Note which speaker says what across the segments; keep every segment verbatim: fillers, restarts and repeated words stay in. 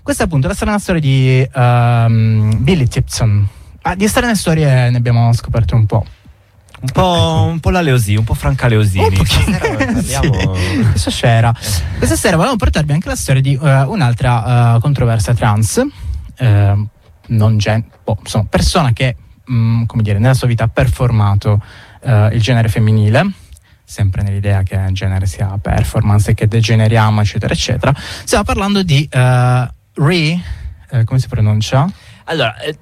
Speaker 1: Questa appunto è una storia di um, Billy Tipton. Ah, di strane storie ne abbiamo scoperto un po'.
Speaker 2: Un po', un po' la Leosini, un po' Franca Leosini.
Speaker 1: Un pochino, sì. Questa sera Questa sera volevamo portarvi anche la storia di uh, un'altra uh, controversia trans, uh, non gen- oh, insomma, persona che mh, come dire, nella sua vita ha performato uh, il genere femminile, sempre nell'idea che il genere sia performance e che degeneriamo eccetera eccetera. Stiamo parlando di uh, Ray, uh, come si pronuncia?
Speaker 2: Allora eh,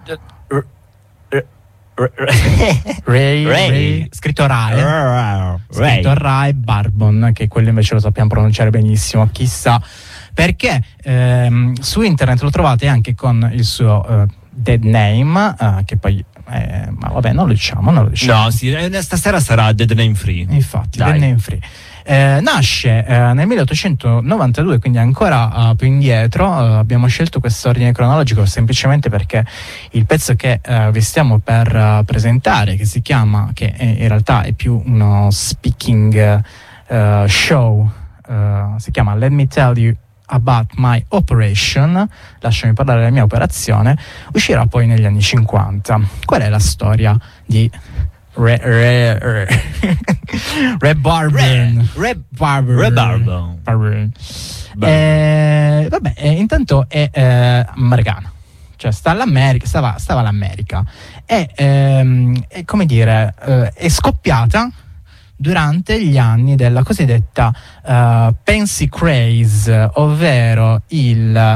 Speaker 1: Ray, Ray, Ray, scritto Ray, Ray, scritto Ray Barbon, che quello invece lo sappiamo pronunciare benissimo, chissà perché. Ehm, su internet lo trovate anche con il suo uh, dead name, uh, che poi eh, ma vabbè non lo diciamo, non lo diciamo.
Speaker 2: No, sì, stasera sarà dead name free.
Speaker 1: Infatti,
Speaker 2: Dai.
Speaker 1: dead name free. Eh, nasce eh, nel milleottocentonovantadue, quindi ancora uh, più indietro. Uh, abbiamo scelto questo ordine cronologico semplicemente perché il pezzo che uh, vi stiamo per uh, presentare, che si chiama, che è, in realtà è più uno speaking uh, show, uh, si chiama Let Me Tell You About My Operation, lasciami parlare della mia operazione, uscirà poi negli anni cinquanta. Qual è la storia di Re, re, re. Ray Barbon.
Speaker 2: Ray
Speaker 1: Barbon.
Speaker 2: Ray Barbon.
Speaker 1: Barbon. Eh, vabbè, eh, intanto è eh, americana, cioè sta all'America, stava, stava all'America e ehm, è, come dire, eh, è scoppiata durante gli anni della cosiddetta uh, Pansy Craze, ovvero il,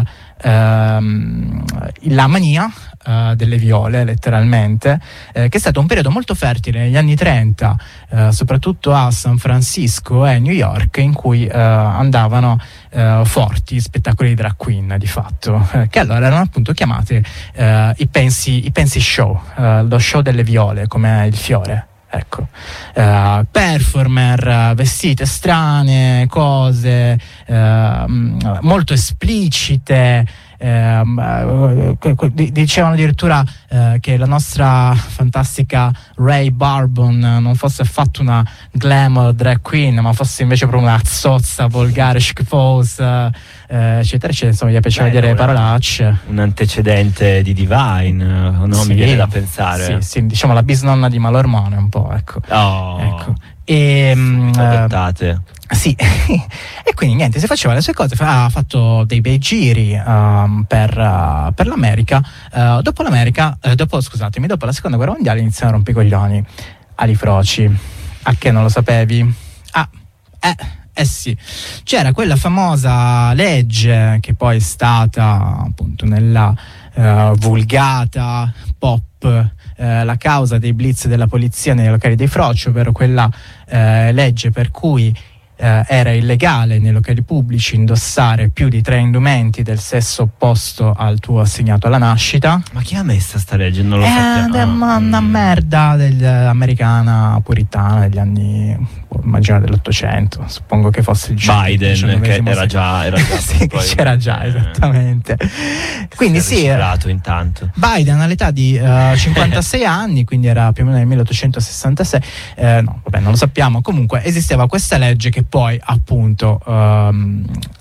Speaker 1: um, la mania uh, delle viole, letteralmente, eh, che è stato un periodo molto fertile negli anni trenta, uh, soprattutto a San Francisco e New York, in cui uh, andavano uh, forti spettacoli di drag queen, di fatto, eh, che allora erano appunto chiamate uh, i Pansy, i Pansy Show, uh, lo show delle viole, come il fiore. Ecco, uh, performer, uh, vestite strane, cose uh, molto esplicite. Eh, dicevano addirittura eh, che la nostra fantastica Ray Barbon non fosse affatto una glamour drag queen, ma fosse invece proprio una zozza volgare, schifosa, eh, eccetera eccetera. Insomma, gli piaceva dire parolacce.
Speaker 2: Un antecedente di Divine, no?
Speaker 1: Sì,
Speaker 2: mi viene da pensare.
Speaker 1: Sì, sì, diciamo la bisnonna di Malormone un po', ecco.
Speaker 2: Oh,
Speaker 1: ecco. E
Speaker 2: adottate.
Speaker 1: Sì, e quindi niente, si faceva le sue cose, ha fatto dei bei giri um, per, uh, per l'America. Uh, dopo l'America, uh, dopo, scusatemi, dopo la seconda guerra mondiale iniziano a rompicoglioni ali froci. A che non lo sapevi? Ah, eh, eh sì, c'era quella famosa legge che poi è stata appunto nella uh, vulgata pop Uh, la causa dei blitz della polizia nei locali dei froci, ovvero quella uh, legge per cui uh, era illegale nei locali pubblici indossare più di tre indumenti del sesso opposto al tuo assegnato alla nascita.
Speaker 2: Ma chi ha messa sta legge? Non lo
Speaker 1: è
Speaker 2: sappiamo.
Speaker 1: una, una merda degli, americana puritana degli anni, immagino dell'Ottocento, suppongo che fosse il
Speaker 2: Biden, che era già, era già
Speaker 1: sì, che c'era già, eh, esattamente. Quindi
Speaker 2: si
Speaker 1: sì,
Speaker 2: era intanto.
Speaker 1: Biden all'età di uh, cinquantasei anni, quindi era più o meno nel milleottocentosessantasei, eh, no, vabbè, non lo sappiamo. Comunque esisteva questa legge che poi appunto um,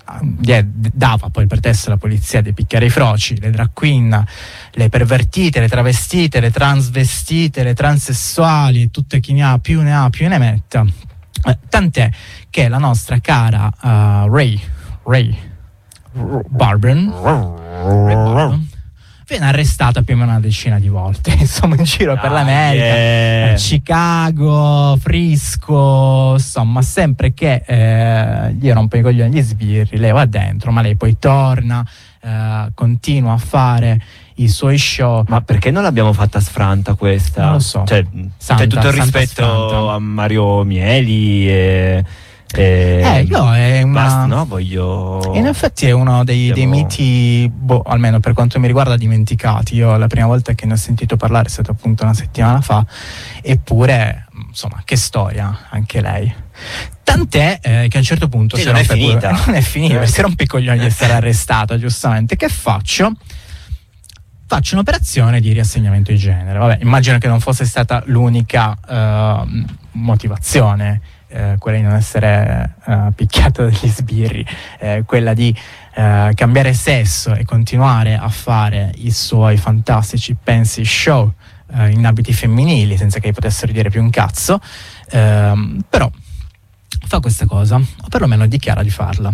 Speaker 1: dava poi il pretesto alla polizia di picchiare i froci, le drag queen, le pervertite, le travestite, le transvestite, le transessuali, tutte chi ne ha più ne ha più ne metta. Eh, tant'è che la nostra cara uh, Ray Ray Barbon, Ray Barbon viene arrestata più o meno una decina di volte, insomma, in giro ah, per l'America, yeah. Chicago, Frisco, insomma, sempre che eh, gli rompe i coglioni gli sbirri, lei va dentro, ma lei poi torna, eh, continua a fare i suoi show.
Speaker 2: Ma perché non l'abbiamo fatta sfranta questa?
Speaker 1: Non lo so.
Speaker 2: Cioè,
Speaker 1: Santa,
Speaker 2: c'è tutto il
Speaker 1: Santa
Speaker 2: rispetto
Speaker 1: sfranta.
Speaker 2: A Mario Mieli e... E
Speaker 1: eh, io è una...
Speaker 2: Basta, no? Voglio...
Speaker 1: In effetti è uno dei, dei miti, boh, almeno per quanto mi riguarda, dimenticati. Io la prima volta che ne ho sentito parlare è stata appunto una settimana fa, eppure, insomma, che storia anche lei. Tant'è eh, che a un certo punto
Speaker 2: sì,
Speaker 1: si
Speaker 2: non,
Speaker 1: rompe
Speaker 2: è finita.
Speaker 1: Pure, non è finita,
Speaker 2: eh.
Speaker 1: si rompe i coglioni di essere arrestata, giustamente. Che faccio? Faccio un'operazione di riassegnamento di genere. Vabbè, immagino che non fosse stata l'unica uh, motivazione eh, quella di non essere eh, picchiato dagli sbirri, eh, quella di eh, cambiare sesso e continuare a fare i suoi fantastici pensi show eh, in abiti femminili senza che potessero dire più un cazzo, eh, però fa questa cosa, o perlomeno dichiara di farla.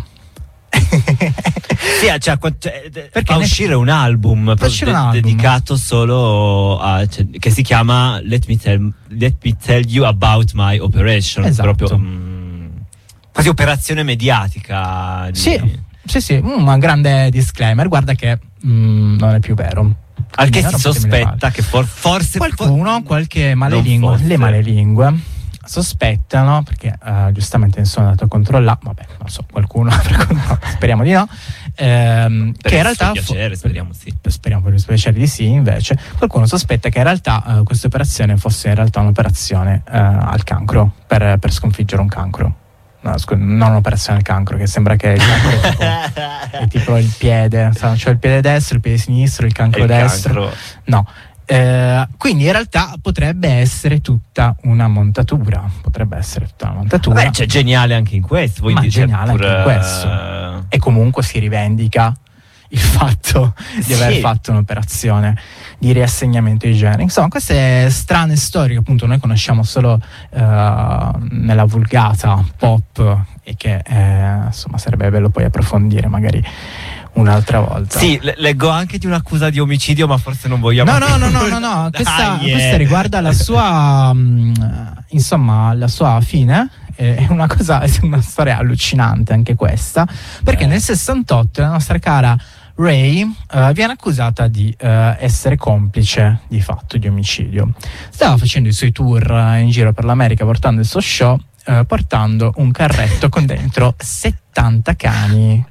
Speaker 2: Sì, cioè, cioè,
Speaker 1: Perché
Speaker 2: fa
Speaker 1: ne-
Speaker 2: uscire un album,
Speaker 1: Fa uscire
Speaker 2: de-
Speaker 1: un album.
Speaker 2: dedicato solo a, cioè, che si chiama Let Me Tell, Let Me Tell You About My Operation.
Speaker 1: Esatto.
Speaker 2: Proprio mm, quasi operazione mediatica di-
Speaker 1: Sì, sì, sì, un grande disclaimer, guarda che mm, non è più vero.
Speaker 2: al che
Speaker 1: Quindi
Speaker 2: si
Speaker 1: non potete
Speaker 2: sospetta che for- forse
Speaker 1: qualcuno,
Speaker 2: for-
Speaker 1: qualche malelingue,
Speaker 2: forse.
Speaker 1: le malelingue sospettano, perché eh, giustamente ne sono andato a controllare, vabbè, non so, qualcuno no, speriamo di no, ehm,
Speaker 2: per
Speaker 1: che in
Speaker 2: il
Speaker 1: realtà
Speaker 2: suo piacere, speriamo sì.
Speaker 1: speriamo per il suo piacere di sì, invece qualcuno sospetta che in realtà eh, questa operazione fosse in realtà un'operazione eh, al cancro, per, per sconfiggere un cancro. No, scu- non un'operazione al cancro, che sembra che il cancro è tipo, è tipo il piede, sa, cioè il piede destro, il piede sinistro, il cancro
Speaker 2: E il
Speaker 1: destro.
Speaker 2: cancro.
Speaker 1: No. Eh, quindi in realtà potrebbe essere tutta una montatura. Potrebbe essere tutta una montatura.
Speaker 2: Beh, c'è geniale anche in questo. Voi
Speaker 1: Ma
Speaker 2: dite
Speaker 1: geniale
Speaker 2: pure,
Speaker 1: anche in questo. E comunque si rivendica il fatto di aver
Speaker 2: Sì.
Speaker 1: fatto un'operazione di riassegnamento di genere. Insomma, queste strane storie che appunto noi conosciamo solo eh, nella vulgata pop e che eh, insomma sarebbe bello poi approfondire magari un'altra volta.
Speaker 2: Sì, le- leggo anche di un'accusa di omicidio, ma forse non vogliamo.
Speaker 1: No, no, no, no, no, no. Questa,
Speaker 2: Dai, eh.
Speaker 1: questa riguarda la sua, mh, insomma, la sua fine. È una cosa, è una storia allucinante anche questa, perché
Speaker 2: Eh.
Speaker 1: nel sessantotto la nostra cara Ray eh, viene accusata di eh, essere complice di fatto di omicidio. Stava facendo i suoi tour eh, in giro per l'America portando il suo show, eh, portando un carretto con dentro settanta cani.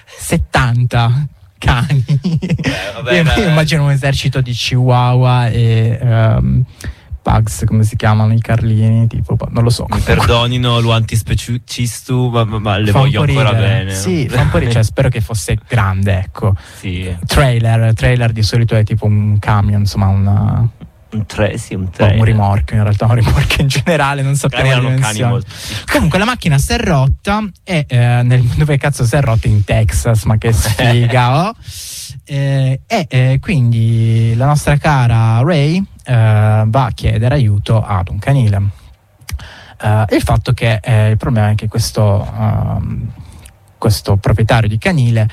Speaker 1: settanta cani.
Speaker 2: vabbè,
Speaker 1: io,
Speaker 2: beh.
Speaker 1: io immagino un esercito di chihuahua e ehm, pugs, come si chiamano i carlini, tipo, non lo so.
Speaker 2: Mi perdonino l'antispecistu, ma, ma, ma le
Speaker 1: Fa un
Speaker 2: voglio
Speaker 1: po'
Speaker 2: ancora
Speaker 1: ridere.
Speaker 2: bene.
Speaker 1: Sì, fa un po' ridere, cioè, spero che fosse grande, ecco.
Speaker 2: Sì.
Speaker 1: Trailer, trailer di solito è tipo un camion, insomma, una,
Speaker 2: Un tre, sì, un
Speaker 1: o
Speaker 2: tre.
Speaker 1: un rimorchio, in realtà un rimorchio in generale, non sappiamo
Speaker 2: Magari
Speaker 1: le
Speaker 2: erano cani
Speaker 1: dimensioni.
Speaker 2: molto.
Speaker 1: Comunque la macchina si è rotta e eh, nel, dove cazzo si è rotta? In Texas, ma che sfiga, oh. Eh, e eh, quindi la nostra cara Ray eh, va a chiedere aiuto ad un canile. Eh, il fatto che eh, il problema è che questo, ehm, questo proprietario di canile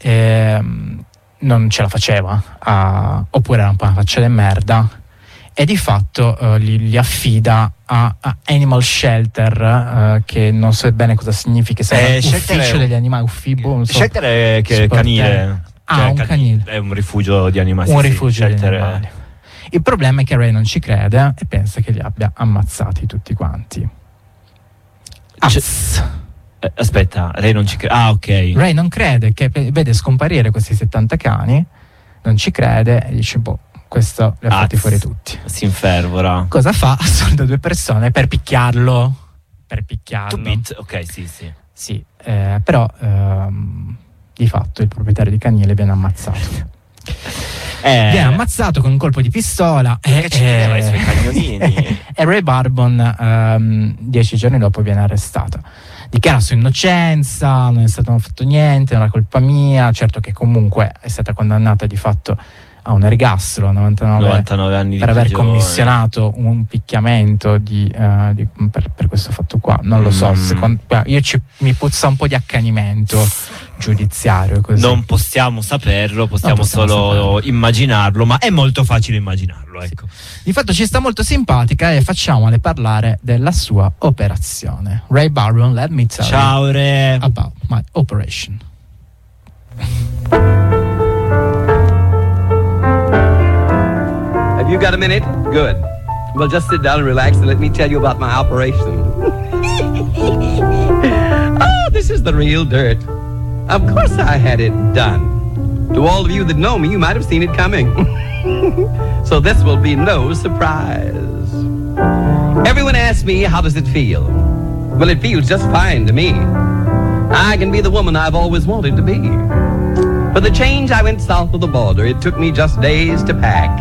Speaker 1: ehm, non ce la faceva, a, oppure era un po' una faccia di merda, e di fatto eh, li, li affida a, a Animal Shelter, eh, che non so bene cosa significa, se
Speaker 2: Eh,
Speaker 1: è
Speaker 2: shelter
Speaker 1: ufficio
Speaker 2: è-
Speaker 1: degli animali, uffibo, non so.
Speaker 2: Shelter è che
Speaker 1: Sportello.
Speaker 2: canile.
Speaker 1: Ah,
Speaker 2: Cioè,
Speaker 1: un
Speaker 2: cani-
Speaker 1: canile.
Speaker 2: È un rifugio di animali.
Speaker 1: Un
Speaker 2: sì, sì,
Speaker 1: rifugio degli
Speaker 2: shelter è-
Speaker 1: animali. Il problema è che Ray non ci crede e pensa che li abbia ammazzati tutti quanti. Azz.
Speaker 2: Eh, aspetta, lei non ci crede. Ah, ok.
Speaker 1: Ray non crede, che pe- vede scomparire questi settanta cani, non ci crede e dice, boh, questo li ha fatti
Speaker 2: Azz.
Speaker 1: fuori tutti.
Speaker 2: Si infervora.
Speaker 1: Cosa fa? Assolda due persone per picchiarlo. Per picchiarlo.
Speaker 2: Two bit, ok, sì, sì.
Speaker 1: Sì, eh, però ehm, di fatto il proprietario di canile viene ammazzato.
Speaker 2: Eh,
Speaker 1: Viene ammazzato con un colpo di pistola e,
Speaker 2: Che ci teneva i suoi cagnolini.
Speaker 1: e Ray Barbon ehm, dieci giorni dopo viene arrestata. Dichiara la sua innocenza, non è stato fatto niente, non è colpa mia. Certo che comunque è stata condannata di fatto a un ergastolo, novantanove,
Speaker 2: novantanove anni
Speaker 1: per
Speaker 2: di
Speaker 1: aver
Speaker 2: prigione.
Speaker 1: commissionato un picchiamento di, eh, di- per, per questo fatto qua. Non lo so,
Speaker 2: Mm.
Speaker 1: secondo, io ci, mi puzza un po' di accanimento giudiziario così.
Speaker 2: Non possiamo saperlo, possiamo,
Speaker 1: Non possiamo
Speaker 2: solo
Speaker 1: saperlo.
Speaker 2: immaginarlo, ma è molto facile immaginarlo, ecco.
Speaker 1: Di fatto ci sta molto simpatica e facciamole parlare della sua operazione. Ray Barbon, let me tell
Speaker 2: Ciao Re.
Speaker 1: you about my operation.
Speaker 3: Have you got a minute? Good. Well, just sit down and relax and let me tell you about my operation. Oh, this is the real dirt. Of course I had it done. To all of you that know me, you might have seen it coming. So this will be no surprise. Everyone asks me, how does it feel? Well, it feels just fine to me. I can be the woman I've always wanted to be. For the change, I went south of the border. It took me just days to pack.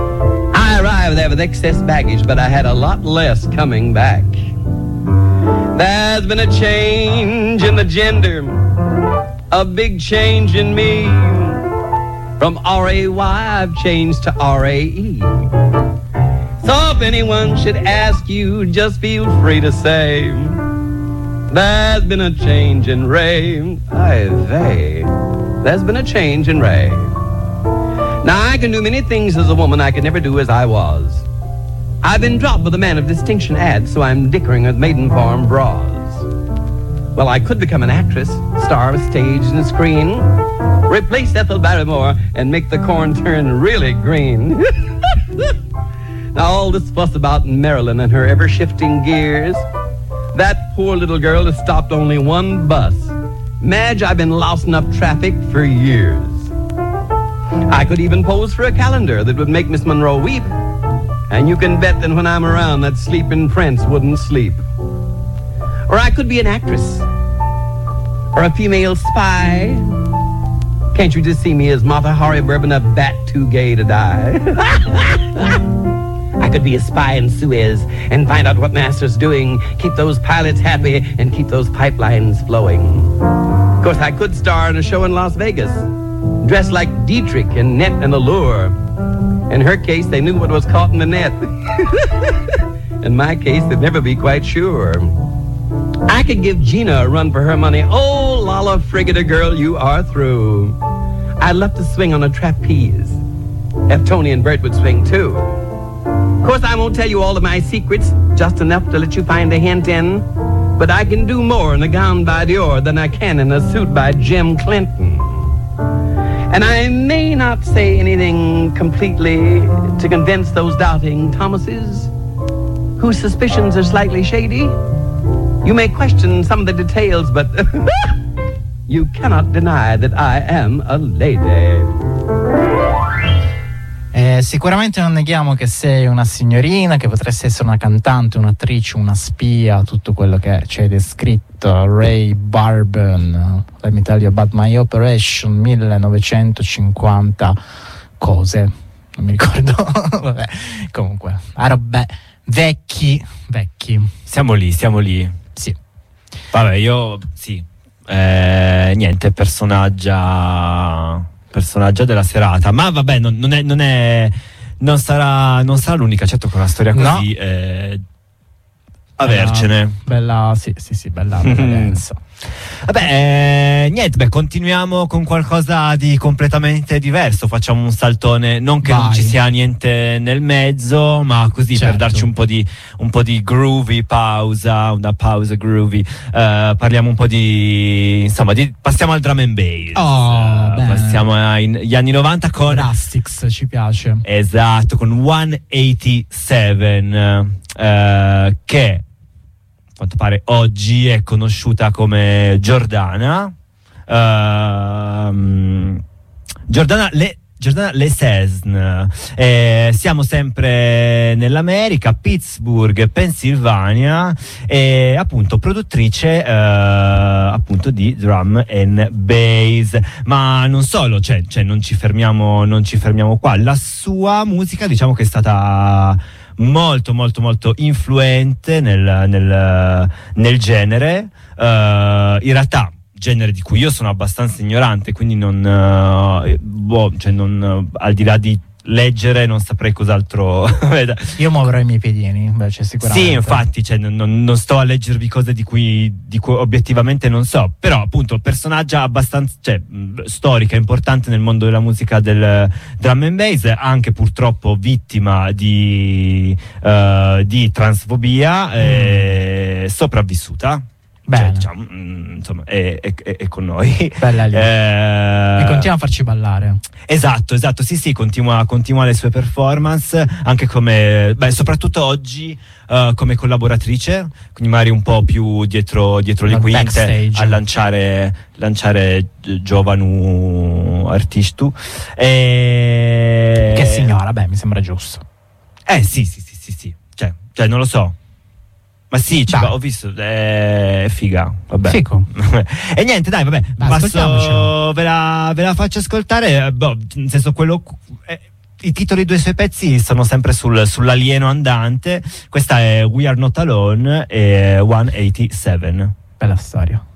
Speaker 3: I arrived there with excess baggage, but I had a lot less coming back. There's been a change in the gender, a big change in me. From R A Y I've changed to R A E. So if anyone should ask you, just feel free to say, there's been a change in Ray. Aye, vey. There's been a change in Ray. Now I can do many things as a woman I could never do as I was. I've been dropped with a man of distinction ad, so I'm dickering with maiden form bras. Well, I could become an actress, star of stage and screen, replace Ethel Barrymore, and make the corn turn really green. Now all this fuss about Marilyn and her ever-shifting gears, that poor little girl has stopped only one bus. Madge, I've been lousing up traffic for years. I could even pose for a calendar that would make Miss Monroe weep. And you can bet that when I'm around, that sleeping prince wouldn't sleep. Or I could be an actress, or a female spy. Can't you just see me as Martha Hari Bourbon, a bat too gay to die? I could be a spy in Suez and find out what Master's doing, keep those pilots happy and keep those pipelines flowing. Of course, I could star in a show in Las Vegas, dressed like Dietrich in Net and Allure. In her case, they knew what was caught in the net. In my case, they'd never be quite sure. I could give Gina a run for her money. Oh, Lala Frigida girl, you are through. I'd love to swing on a trapeze, if Tony and Bert would swing too. Of course, I won't tell you all of my secrets, just enough to let you find a hint in. But I can do more in a gown by Dior than I can in a suit by Jim Clinton. And I may not say anything completely to convince those doubting Thomases, whose suspicions are slightly shady. You may question some of the details, but you cannot deny that I am a lady.
Speaker 1: Eh, sicuramente non neghiamo che sei una signorina, che potresti essere una cantante, un'attrice, una spia, tutto quello che c'è descritto. Ray Barben, Let Me Tell You About My Operation, millenovecentocinquanta cose, non mi ricordo. Vabbè, comunque, ah, vabbè, vecchi, vecchi.
Speaker 2: Siamo lì, siamo lì.
Speaker 1: Sì.
Speaker 2: Vabbè, io sì. Eh, niente, personaggia personaggio della serata, ma vabbè, non, non è non è non sarà non sarà l'unica, certo, con una storia così, no. eh, avercene.
Speaker 1: Bella, sì, sì, sì, bella, bella densa.
Speaker 2: Vabbè, eh, niente, beh, continuiamo con qualcosa di completamente diverso, facciamo un saltone, non che
Speaker 1: Vai.
Speaker 2: non ci sia niente nel mezzo, ma così,
Speaker 1: certo,
Speaker 2: per darci un po' di un po' di groovy pausa, una pausa groovy, eh, parliamo un po' di, insomma, di, passiamo al drum and bass.
Speaker 1: Oh,
Speaker 2: eh, passiamo agli anni novanta con
Speaker 1: Rustics, ci piace.
Speaker 2: Esatto, con centoottantasette, eh, che a quanto pare oggi è conosciuta come Jordana, uh, Jordana Le Jordana Lesesne. Eh, siamo sempre nell'America, Pittsburgh, Pennsylvania, e appunto produttrice eh, appunto di drum and bass. Ma non solo, cioè, cioè non ci fermiamo, non ci fermiamo qua. La sua musica, diciamo che è stata molto molto molto influente nel, nel, nel genere, uh, in realtà genere di cui io sono abbastanza ignorante, quindi non, uh, boh, cioè non, uh, al di là di leggere non saprei cos'altro.
Speaker 1: Io muoverò i miei piedini invece, sicuramente.
Speaker 2: Sì, infatti, cioè, non, non sto a leggervi cose di cui, di cui obiettivamente non so, però appunto personaggio abbastanza, cioè, storica, importante nel mondo della musica del drum and bass, anche purtroppo vittima di, uh, di transfobia, mm. e sopravvissuta. Cioè, diciamo, insomma, è, è, è con noi.
Speaker 1: Bella lì.
Speaker 2: Eh,
Speaker 1: e continua a farci ballare.
Speaker 2: Esatto, esatto, sì, sì, continua, continua le sue performance, anche come, beh, soprattutto oggi uh, come collaboratrice, quindi magari un po' più dietro, dietro le quinte a lanciare, lanciare giovanu artisti. E...
Speaker 1: Che signora, beh, mi sembra giusto.
Speaker 2: Eh sì, sì, sì, sì, sì. Cioè, cioè non lo so. Ma sì, cioè, ho visto, è figa, vabbè.
Speaker 1: Fico.
Speaker 2: E niente, dai, vabbè,
Speaker 1: Dai,
Speaker 2: passo, ve la, ve la faccio ascoltare, boh, nel senso quello, eh, i titoli dei suoi pezzi sono sempre sul, sull'alieno andante. Questa è We Are Not Alone e centoottantasette.
Speaker 1: Bella storia.